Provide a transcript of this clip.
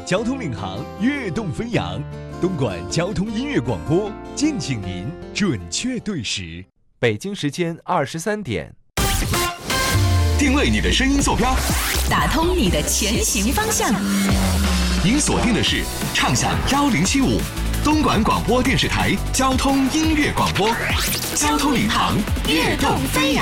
交通领航，跃动飞扬。东莞交通音乐广播，敬请您准确对时。 北京时间23点。 定位你的声音坐标， 打通你的前行方向。 您锁定的是畅享1075东莞广播电视台交通音乐广播，交通领航，跃动飞扬。